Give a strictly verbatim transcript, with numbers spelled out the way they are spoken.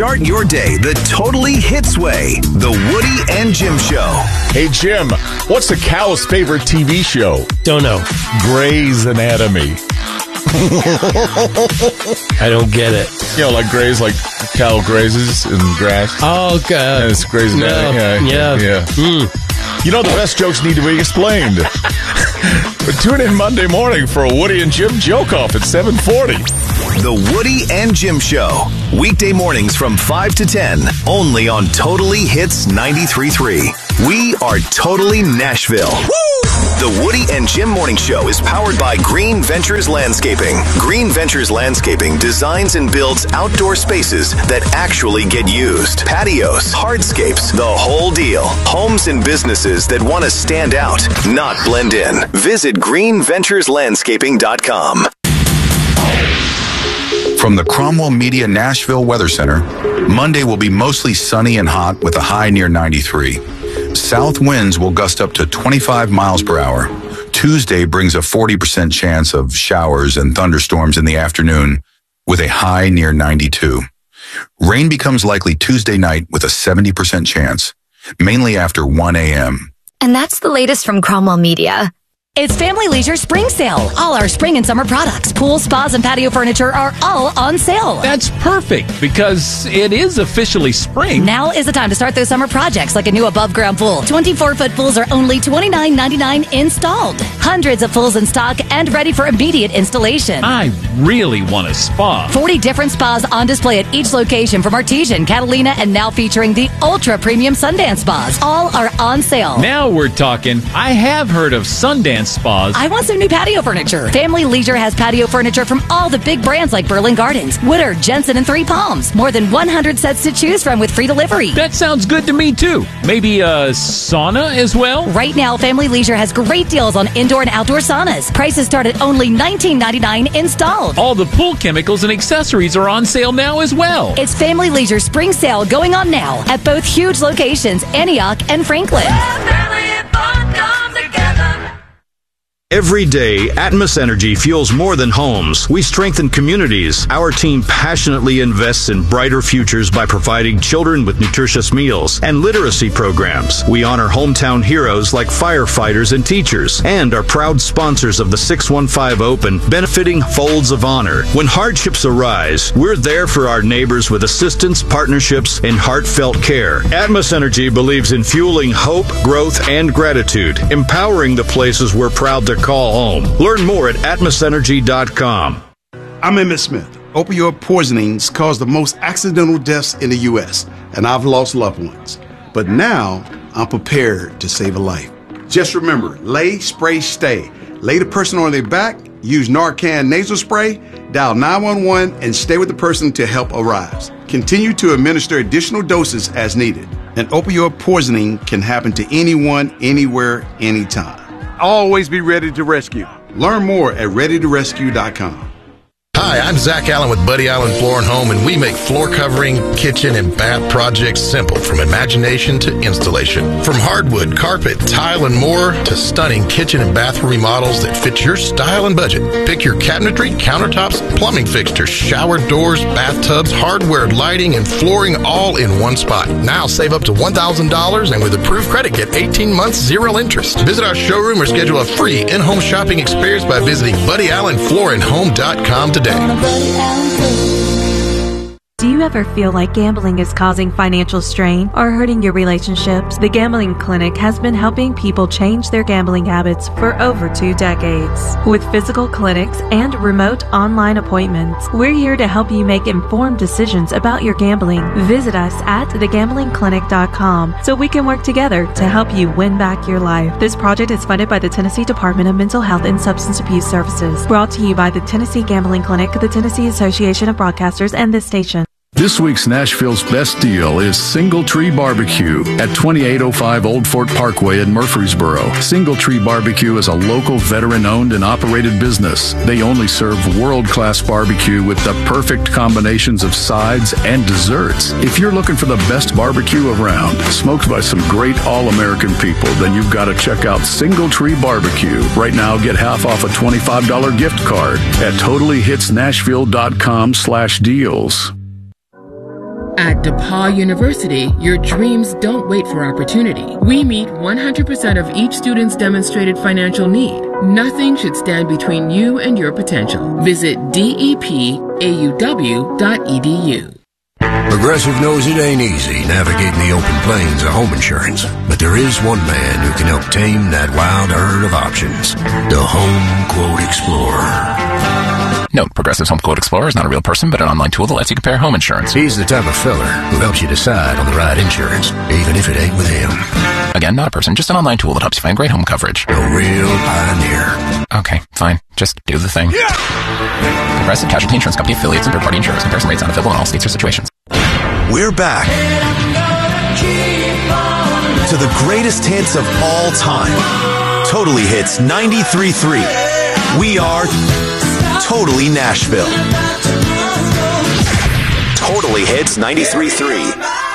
Start your day the totally hits way. The Woody and Jim Show. Hey, Jim, what's the cow's favorite T V show? Don't know. Grey's Anatomy. I don't get it. You know, like Grey's, like cow grazes in grass. Oh, God. And it's Grey's Anatomy. No. Yeah. Yeah. yeah. Mm. You know, the best jokes need to be explained. But tune in Monday morning for a Woody and Jim joke-off at seven forty. The Woody and Jim Show. Weekday mornings from five to ten. Only on Totally Hits ninety-three point three. We are Totally Nashville. Woo! The Woody and Jim Morning Show is powered by Green Ventures Landscaping. Green Ventures Landscaping designs and builds outdoor spaces that actually get used. Patios, hardscapes, the whole deal. Homes and businesses that want to stand out, not blend in. Visit green ventures landscaping dot com. From the Cromwell Media Nashville Weather Center, Monday will be mostly sunny and hot with a high near ninety-three. South winds will gust up to twenty-five miles per hour. Tuesday brings a forty percent chance of showers and thunderstorms in the afternoon with a high near ninety-two. Rain becomes likely Tuesday night with a seventy percent chance, mainly after one a.m. And that's the latest from Cromwell Media. It's Family Leisure Spring Sale. All our spring and summer products, pools, spas, and patio furniture are all on sale. That's perfect because it is officially spring. Now is the time to start those summer projects like a new above-ground pool. twenty-four foot pools are only twenty-nine ninety-nine installed. Hundreds of pools in stock and ready for immediate installation. I really want a spa. forty different spas on display at each location from Artesian, Catalina, and now featuring the ultra-premium Sundance spas. All are on sale. Now we're talking. I have heard of Sundance spas. I want some new patio furniture. Family Leisure has patio furniture from all the big brands like Berlin Gardens, Woodard, Jensen, and Three Palms. More than one hundred sets to choose from with free delivery. That sounds good to me, too. Maybe a sauna as well? Right now, Family Leisure has great deals on indoor and outdoor saunas. Prices start at only nineteen ninety-nine installed. All the pool chemicals and accessories are on sale now as well. It's Family Leisure Spring Sale going on now at both huge locations, Antioch and Franklin. Every day, Atmos Energy fuels more than homes. We strengthen communities. Our team passionately invests in brighter futures by providing children with nutritious meals and literacy programs. We honor hometown heroes like firefighters and teachers, and are proud sponsors of the six one five Open, benefiting Folds of Honor. When hardships arise, we're there for our neighbors with assistance, partnerships, and heartfelt care. Atmos Energy believes in fueling hope, growth, and gratitude, empowering the places we're proud to call home. Learn more at atmos energy dot com. I'm Emmett Smith. Opioid poisonings cause the most accidental deaths in the U S, and I've lost loved ones. But now, I'm prepared to save a life. Just remember, lay, spray, stay. Lay the person on their back, use Narcan nasal spray, dial nine one one, and stay with the person till help arrives. Continue to administer additional doses as needed. An opioid poisoning can happen to anyone, anywhere, anytime. Always be ready to rescue. Learn more at ready to rescue dot com. Hi, I'm Zach Allen with Buddy Allen Floor and Home, and we make floor covering, kitchen, and bath projects simple from imagination to installation. From hardwood, carpet, tile, and more to stunning kitchen and bathroom remodels that fit your style and budget. Pick your cabinetry, countertops, plumbing fixtures, shower doors, bathtubs, hardware, lighting, and flooring all in one spot. Now save up to one thousand dollars, and with approved credit, get eighteen months, zero interest. Visit our showroom or schedule a free in-home shopping experience by visiting buddy allen floor and home dot com today. Do you ever feel like gambling is causing financial strain or hurting your relationships? The Gambling Clinic has been helping people change their gambling habits for over two decades. With physical clinics and remote online appointments, we're here to help you make informed decisions about your gambling. Visit us at the gambling clinic dot com so we can work together to help you win back your life. This project is funded by the Tennessee Department of Mental Health and Substance Abuse Services. Brought to you by the Tennessee Gambling Clinic, the Tennessee Association of Broadcasters, and this station. This week's Nashville's best deal is Single Tree Barbecue at twenty-eight oh five Old Fort Parkway in Murfreesboro. Single Tree Barbecue is a local veteran-owned and operated business. They only serve world-class barbecue with the perfect combinations of sides and desserts. If you're looking for the best barbecue around, smoked by some great all-American people, then you've got to check out Single Tree Barbecue. Right now, get half off a twenty-five dollars gift card at totally hits nashville dot com slash deals. At DePaul University, your dreams don't wait for opportunity. We meet one hundred percent of each student's demonstrated financial need. Nothing should stand between you and your potential. Visit D E P A U W dot E D U. Progressive knows it ain't easy navigating the open plains of home insurance, but there is one man who can help tame that wild herd of options. The Home Quote Explorer. Note, Progressive's Home Quote Explorer is not a real person, but an online tool that lets you compare home insurance. He's the type of fella who helps you decide on the right insurance, even if it ain't with him. Again, not a person, just an online tool that helps you find great home coverage. A real pioneer. Okay, fine. Just do the thing. Yeah! Progressive Casualty Insurance Company affiliates and third-party insurers. Comparison rates not available in all states or situations. We're back to the greatest hits of all time. Totally Hits ninety-three point three. We are Totally Nashville. Totally Hits ninety-three point three.